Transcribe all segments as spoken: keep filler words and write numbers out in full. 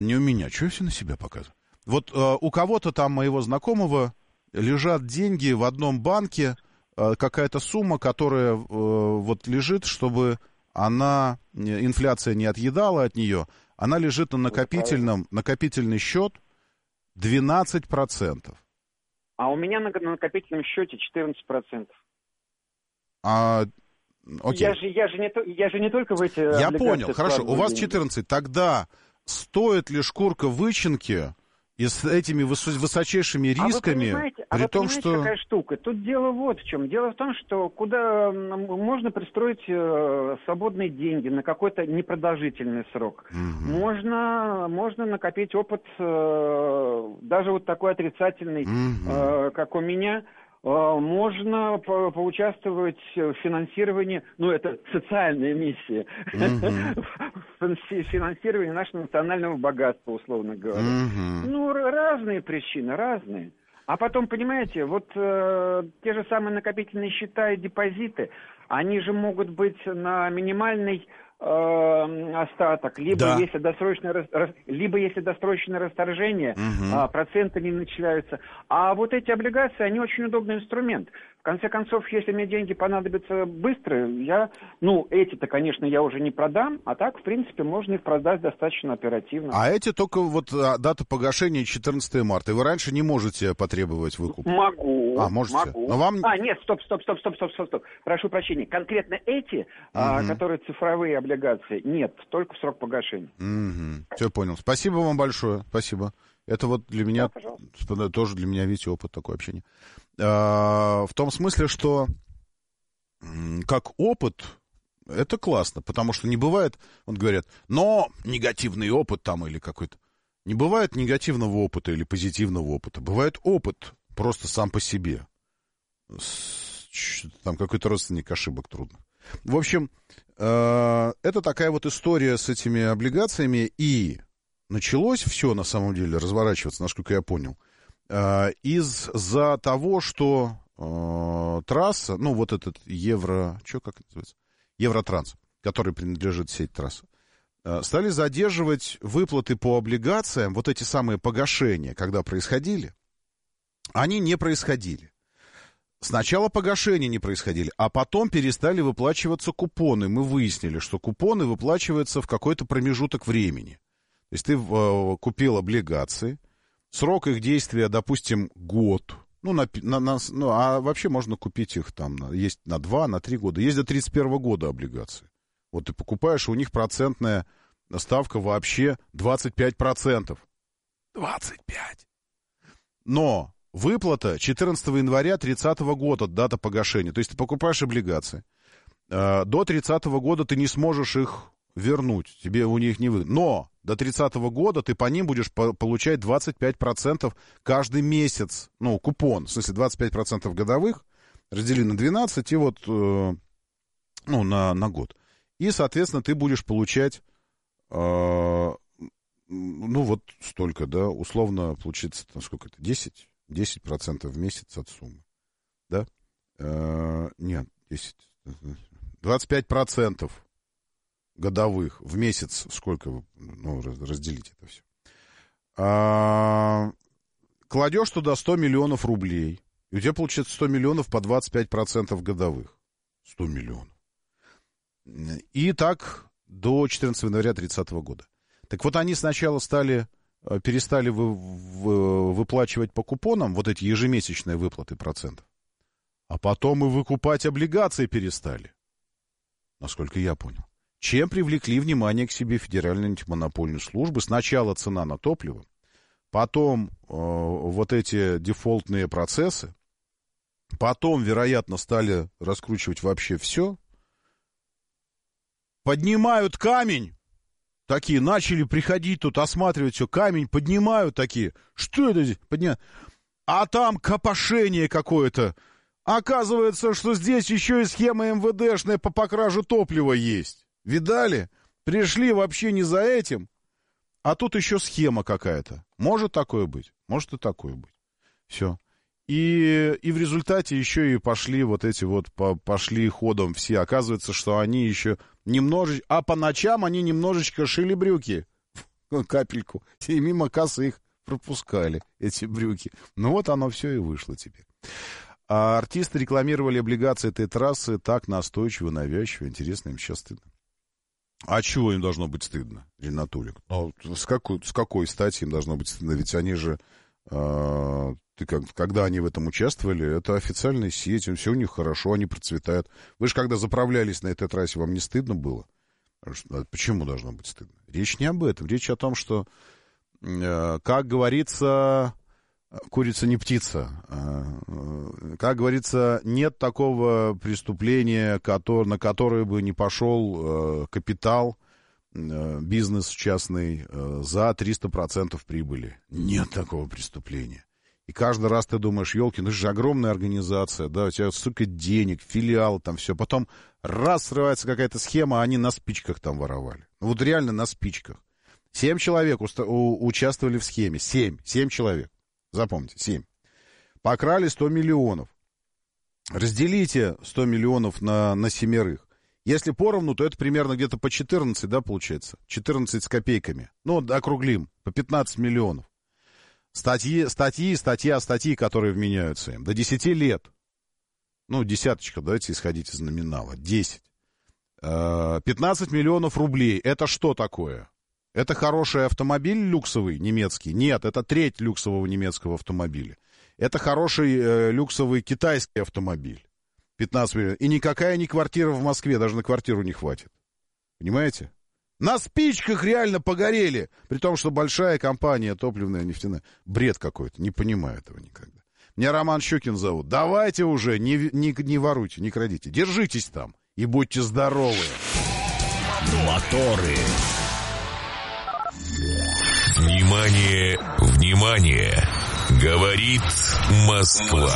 Не у меня. Чего я все на себя показываю? Вот э, у кого-то там моего знакомого лежат деньги в одном банке, э, какая-то сумма, которая э, вот лежит, чтобы она, инфляция не отъедала от нее, она лежит на накопительном, накопительный счет двенадцать процентов. А у меня на, на накопительном счете четырнадцать процентов. А, окей. Я же, я же, не, я же не только в эти Я облигации понял, хорошо, у вас деньги. четырнадцать. Тогда стоит ли шкурка вычинки и с этими выс- высочайшими рисками, а вы при а вы том, понимаете, что... какая штука? Тут дело вот в чем. Дело в том, что куда можно пристроить э, свободные деньги на какой-то непродолжительный срок. Угу. Можно, можно накопить опыт, э, даже вот такой отрицательный, угу. э, как у меня. Можно по- поучаствовать в финансировании, ну, это социальная миссия, в финансировании нашего национального богатства, условно говоря. Ну, разные причины, разные. А потом, понимаете, вот э, те же самые накопительные счета и депозиты, они же могут быть на минимальный э, остаток, либо, да. если досрочное, рас, либо если досрочное расторжение, угу. а, проценты не начисляются. А вот эти облигации, они очень удобный инструмент. В конце концов, если мне деньги понадобятся быстро, я, ну, эти-то, конечно, я уже не продам, а так, в принципе, можно их продать достаточно оперативно. А эти только вот а, дата погашения четырнадцатого марта, и вы раньше не можете потребовать выкуп? Могу. А, можете? Могу. Но вам... А, нет, стоп, стоп, стоп, стоп, стоп, стоп, стоп. Прошу прощения. Конкретно эти, угу. а, которые цифровые облигации, нет, только в срок погашения. Угу. Все понял. Спасибо вам большое. Спасибо. Это вот для меня, да, тоже для меня, видите, опыт такой общения. А, в том смысле, что как опыт, это классно, потому что не бывает, вот говорят, но негативный опыт там или какой-то. Не бывает негативного опыта или позитивного опыта. Бывает опыт просто сам по себе. Там какой-то родственник ошибок трудно. В общем, э, это такая вот история с этими облигациями, и началось все, на самом деле, разворачиваться, насколько я понял, э, из-за того, что э, трасса, ну, вот этот Евро... Что, как это называется? Евротранс, который принадлежит сеть трасс, э, стали задерживать выплаты по облигациям, вот эти самые погашения, когда происходили, они не происходили. Сначала погашения не происходили, а потом перестали выплачиваться купоны. Мы выяснили, что купоны выплачиваются в какой-то промежуток времени. То есть ты э, купил облигации, срок их действия, допустим, год. Ну, на, на, на, ну, а вообще можно купить их там, есть на два, на три года. Есть до тридцать первого года облигации. Вот ты покупаешь, у них процентная ставка вообще двадцать пять процентов. двадцать пять! Но выплата четырнадцатого января тридцатого года, дата погашения. То есть ты покупаешь облигации. Э, до тридцатого года ты не сможешь их вернуть. Тебе у них не выгодно. Но до тридцатого года ты по ним будешь по- получать двадцать пять процентов каждый месяц. Ну, купон. В смысле, двадцать пять процентов годовых раздели на двенадцать и вот, э, ну, на, на год. И, соответственно, ты будешь получать, э, ну, вот столько, да, условно, получится, там, сколько это, десять? десять процентов в месяц от суммы. Да? Э, нет, десять. двадцать пять процентов годовых в месяц. Сколько? Ну, разделить это все. А, кладешь туда сто миллионов рублей. И у тебя получается сто миллионов по двадцать пять процентов годовых. сто миллионов. И так до четырнадцатого января тридцатого года. Так вот, они сначала стали... перестали вы, вы, выплачивать по купонам вот эти ежемесячные выплаты процентов. А потом и выкупать облигации перестали. Насколько я понял. Чем привлекли внимание к себе Федеральную антимонопольную службу. Сначала цена на топливо, потом э, вот эти дефолтные процессы, потом, вероятно, стали раскручивать вообще все. Поднимают камень. Такие начали приходить тут, осматривать все, камень поднимают такие. Что это здесь? Подня... А там копошение какое-то. Оказывается, что здесь еще и схема эм вэ дэшная по покраже топлива есть. Видали? Пришли вообще не за этим, а тут еще схема какая-то. Может такое быть? Может и такое быть. Все. И, и в результате еще и пошли вот эти вот, по, пошли ходом все. Оказывается, что они еще немножечко... А по ночам они немножечко шили брюки. капельку, и мимо кассы их пропускали, эти брюки. Ну вот оно все и вышло теперь. А артисты рекламировали облигации этой трассы так настойчиво, навязчиво. Интересно, им сейчас стыдно. А чего им должно быть стыдно, Ринатулик? Ну, с какой, с какой стати им должно быть стыдно? Ведь они же, э, ты как, когда они в этом участвовали, это официальная сеть, все у них хорошо, они процветают. Вы же когда заправлялись на этой трассе, вам не стыдно было? Почему должно быть стыдно? Речь не об этом. Речь о том, что, э, как говорится, курица не птица. Э, как говорится, нет такого преступления, который, на которое бы не пошел э, капитал, э, бизнес частный э, за триста процентов прибыли. Нет такого преступления. И каждый раз ты думаешь, елки, ну это же огромная организация, да, у тебя столько денег, филиалы там, все. Потом раз срывается какая-то схема, а они на спичках там воровали. Ну вот реально на спичках. Семь человек уста- у- участвовали в схеме. Семь. Семь человек. Запомните, семь. Покрали сто миллионов. Разделите сто миллионов на, на семерых. Если поровну, то это примерно где-то по четырнадцать, да, получается? четырнадцать с копейками. Ну, округлим, по пятнадцать миллионов. Статьи, статьи, статья, статьи, которые вменяются им. До десяти лет. Ну, десяточка, давайте исходить из номинала. десять. пятнадцать миллионов рублей. Это что такое? Это хороший автомобиль люксовый немецкий? Нет, это треть люксового немецкого автомобиля. Это хороший э, люксовый китайский автомобиль. пятнадцать миллионов. И никакая не квартира в Москве, даже на квартиру не хватит. Понимаете? На спичках реально погорели. При том, что большая компания топливная, нефтяная. Бред какой-то. Не понимаю этого никогда. Меня Роман Щукин зовут. Давайте уже, не, не, не воруйте, не крадите. Держитесь там и будьте здоровы. Моторы. Внимание, внимание. Говорит Москва.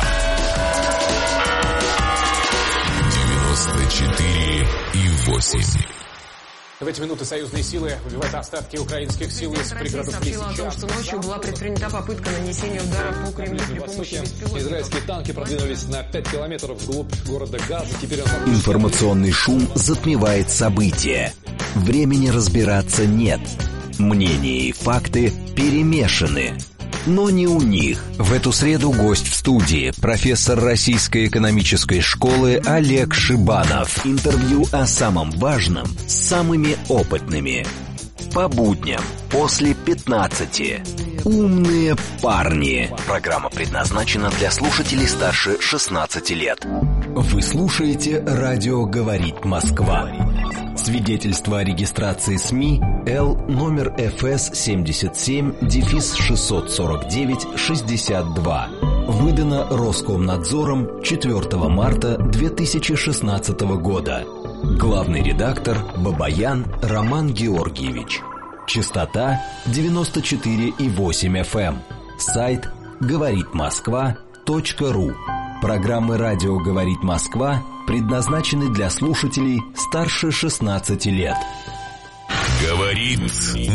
девяносто четыре и восемь. В эти минуты союзные силы выбивают остатки украинских сил из пригородов Лисичанска. сообщила о том, что ночью была предпринята попытка нанесения удара по Кремлю при помощи беспилотников. Израильские танки продвинулись на пять километров вглубь города Газа. Теперь он... Информационный шум затмевает события. Времени разбираться нет. Мнения и факты перемешаны. Но не у них. В эту среду гость в студии, профессор Российской экономической школы Олег Шибанов. Интервью о самом важном с самыми опытными. По будням после пятнадцати. Умные парни. Программа предназначена для слушателей старше шестнадцати лет. Вы слушаете «Радио говорит Москва». Свидетельство о регистрации СМИ Л номер эф эс семьдесят семь шестьсот сорок девять шестьдесят два. Выдано Роскомнадзором четвёртого марта две тысячи шестнадцатого года. Главный редактор Бабаян Роман Георгиевич. Частота девяносто четыре и восемь эф эм. Сайт говорит москва точка ру. Программы «Радио говорит Москва» предназначены для слушателей старше шестнадцати лет. Говорит